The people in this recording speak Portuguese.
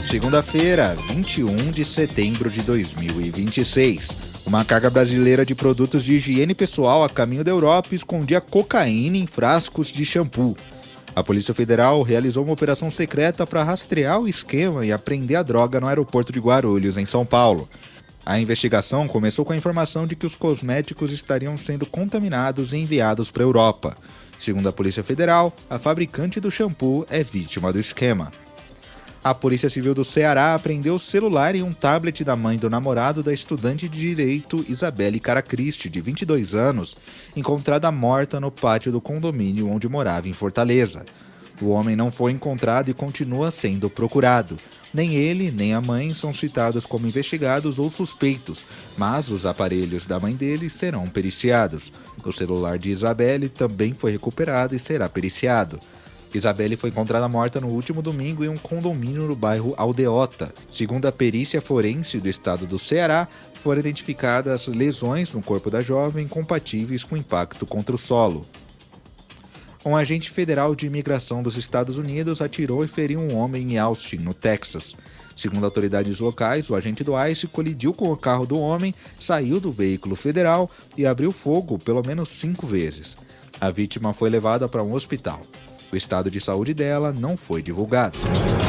Segunda-feira, 21 de setembro de 2026. Uma carga brasileira de produtos de higiene pessoal a caminho da Europa escondia cocaína em frascos de shampoo. A Polícia Federal realizou uma operação secreta para rastrear o esquema e apreender a droga no aeroporto de Guarulhos, em São Paulo. A investigação começou com a informação de que os cosméticos estariam sendo contaminados e enviados para a Europa. Segundo a Polícia Federal, a fabricante do shampoo é vítima do esquema. A Polícia Civil do Ceará apreendeu o celular e um tablet da mãe do namorado da estudante de Direito Isabelle Caracristi, de 22 anos, encontrada morta no pátio do condomínio onde morava em Fortaleza. O homem não foi encontrado e continua sendo procurado. Nem ele, nem a mãe são citados como investigados ou suspeitos, mas os aparelhos da mãe dele serão periciados. O celular de Isabelle também foi recuperado e será periciado. Isabelle foi encontrada morta no último domingo em um condomínio no bairro Aldeota. Segundo a perícia forense do estado do Ceará, foram identificadas lesões no corpo da jovem compatíveis com impacto contra o solo. Um agente federal de imigração dos Estados Unidos atirou e feriu um homem em Austin, no Texas. Segundo autoridades locais, o agente do ICE colidiu com o carro do homem, saiu do veículo federal e abriu fogo pelo menos 5 vezes. A vítima foi levada para um hospital. O estado de saúde dela não foi divulgado.